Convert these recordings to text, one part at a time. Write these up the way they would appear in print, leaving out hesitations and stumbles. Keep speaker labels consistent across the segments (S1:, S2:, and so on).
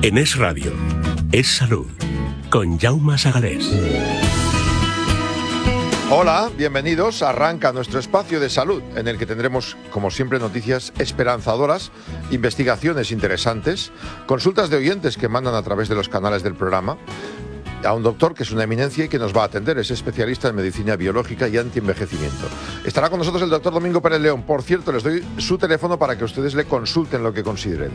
S1: En Es Radio, Es Salud, con Jaume Sagalés.
S2: Hola, bienvenidos. Arranca nuestro espacio de salud, en el que tendremos, como siempre, noticias esperanzadoras, investigaciones interesantes, consultas de oyentes que mandan a través de los canales del programa, a un doctor que es una eminencia y que nos va a atender, es especialista en medicina biológica y antienvejecimiento. Estará con nosotros el doctor Domingo Pérez León. Por cierto, les doy su teléfono para que ustedes le consulten lo que consideren.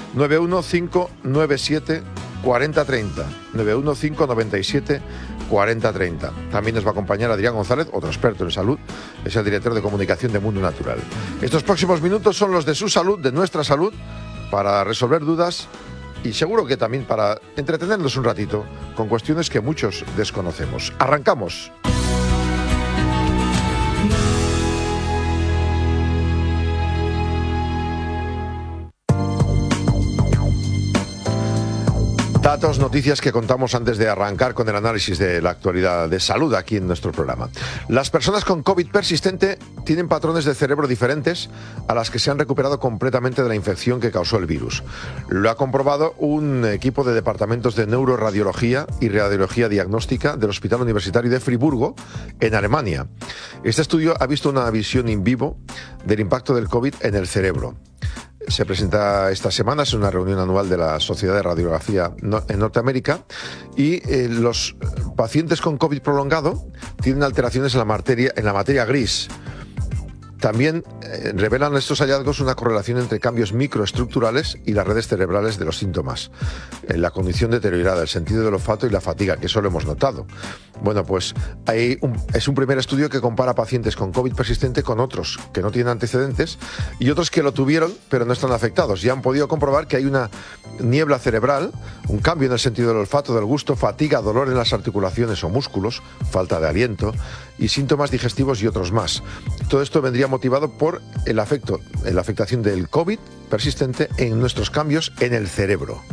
S2: 91597 4030. 91597 4030. También nos va a acompañar Adrián González, otro experto en salud, es el director de comunicación de Mundo Natural. Estos próximos minutos son los de su salud, de nuestra salud, para resolver dudas y seguro que también para entretenernos un ratito con cuestiones que muchos desconocemos. ¡Arrancamos! Datos, noticias que contamos antes de arrancar con el análisis de la actualidad de salud aquí en nuestro programa. Las personas con COVID persistente tienen patrones de cerebro diferentes a las que se han recuperado completamente de la infección que causó el virus. Lo ha comprobado un equipo de departamentos de neuroradiología y radiología diagnóstica del Hospital Universitario de Friburgo, en Alemania. Este estudio ha visto una visión in vivo del impacto del COVID en el cerebro. Se presenta esta semana, es una reunión anual de la Sociedad de Radiografía en Norteamérica, y los pacientes con COVID prolongado tienen alteraciones en la materia gris. También revelan estos hallazgos una correlación entre cambios microestructurales y las redes cerebrales de los síntomas. La condición deteriorada, el sentido del olfato y la fatiga, que eso lo hemos notado. Bueno, pues es un primer estudio que compara pacientes con COVID persistente con otros que no tienen antecedentes y otros que lo tuvieron pero no están afectados. Ya han podido comprobar que hay una niebla cerebral, un cambio en el sentido del olfato, del gusto, fatiga, dolor en las articulaciones o músculos, falta de aliento y síntomas digestivos y otros más. Todo esto vendría motivado por la afectación del COVID persistente en nuestros cambios en el cerebro.